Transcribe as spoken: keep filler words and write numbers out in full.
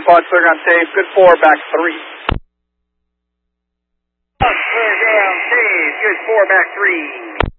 pod clear on safe. Good four, back three. Clear ground safe. Good four, back three.